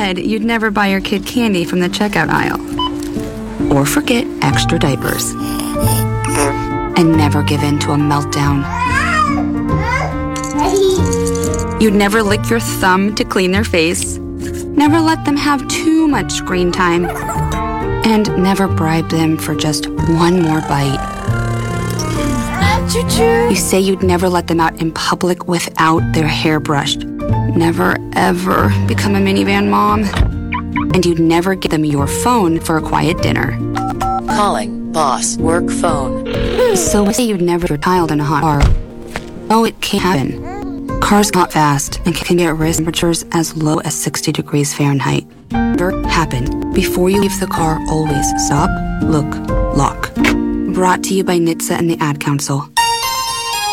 said you'd never buy your kid candy from the checkout aisle. Or forget extra diapers. And never give in to a meltdown. You'd never lick your thumb to clean their face. Never let them have too much screen time. And never bribe them for just one more bite. You say you'd never let them out in public without their hair brushed. Never, ever become a minivan mom. And you'd never give them your phone for a quiet dinner. Calling boss work phone. So say you'd never your child in a hot car. Oh, it can't happen. Cars got fast and can get wrist temperatures as low as 60 degrees Fahrenheit. Never happen. Before you leave the car, always stop, look, lock. Brought to you by NHTSA and the Ad Council.